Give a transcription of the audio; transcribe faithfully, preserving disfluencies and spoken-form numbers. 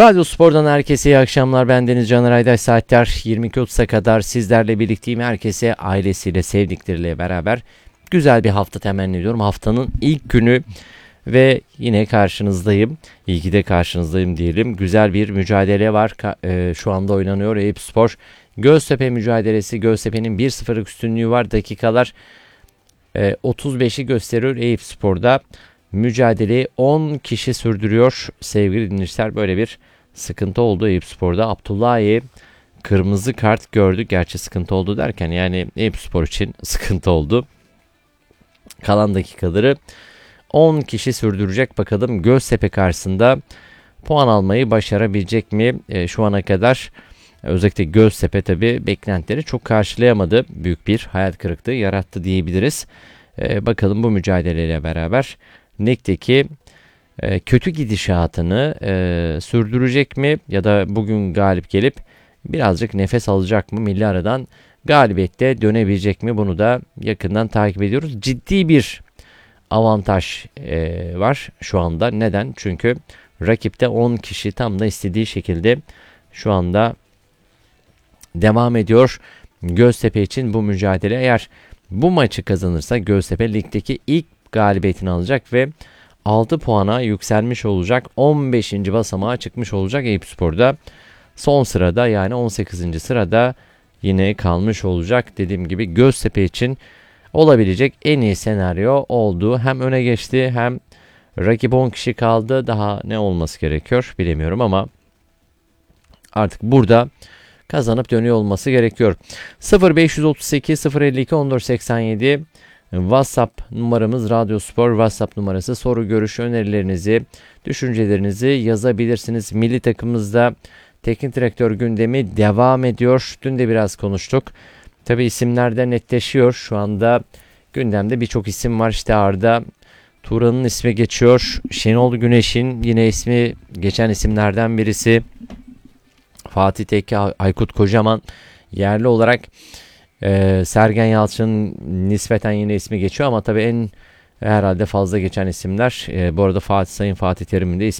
Radyo Spor'dan herkese iyi akşamlar. Ben Deniz Caner Aydaş. Saatler yirmi iki otuz'a kadar sizlerle birlikteyim. Herkese ailesiyle, sevdikleriyle beraber güzel bir hafta temenni ediyorum. Haftanın ilk günü ve yine karşınızdayım. İyi ki de karşınızdayım diyelim. Güzel bir mücadele var. Ka- e, şu anda oynanıyor Eyüpspor Göztepe mücadelesi. Göztepe'nin bir sıfırlık üstünlüğü var. Dakikalar e, otuz beşi gösteriyor Eyüpspor'da. Mücadeleyi on kişi sürdürüyor sevgili dinleyiciler. Böyle bir sıkıntı oldu Eyüpspor'da. Abdullahi kırmızı kart gördü. Gerçi sıkıntı oldu derken yani Eyüpspor için sıkıntı oldu. Kalan dakikaları on kişi sürdürecek. Bakalım Göztepe karşısında puan almayı başarabilecek mi? E, şu ana kadar özellikle Göztepe tabi beklentileri çok karşılayamadı. Büyük bir hayal kırıklığı yarattı diyebiliriz. E, bakalım bu mücadeleyle beraber Lig'deki e, kötü gidişatını e, sürdürecek mi ya da bugün galip gelip birazcık nefes alacak mı, milli aradan galibiyette dönebilecek mi, bunu da yakından takip ediyoruz. Ciddi bir avantaj e, var şu anda. Neden? Çünkü rakipte on kişi tam da istediği şekilde şu anda devam ediyor. Göztepe için bu mücadele, eğer bu maçı kazanırsa Göztepe ligdeki ilk galibiyetini alacak ve altı puana yükselmiş olacak. on beşinci basamağa çıkmış olacak Eyüpspor'da. Son sırada, yani on sekizinci sırada yine kalmış olacak. Dediğim gibi Göztepe için olabilecek en iyi senaryo oldu. Hem öne geçti hem rakip on kişi kaldı. Daha ne olması gerekiyor bilemiyorum ama artık burada kazanıp dönüyor olması gerekiyor. sıfır beş otuz sekiz sıfır elli iki on dört seksen yedi WhatsApp numaramız, Radyo Spor WhatsApp numarası. Soru, görüş, önerilerinizi, düşüncelerinizi yazabilirsiniz. Milli takımımızda teknik direktör gündemi devam ediyor. Dün de biraz konuştuk. Tabi isimler de netleşiyor. Şu anda gündemde birçok isim var. İşte Arda Turan'ın ismi geçiyor. Şenol Güneş'in yine ismi geçen isimlerden birisi. Fatih Tekke, Aykut Kocaman yerli olarak e, Sergen Yalçın'ın nispeten yine ismi geçiyor ama tabii en herhalde fazla geçen isimler e, bu arada Fatih Sayın Fatih Terim'in de ismi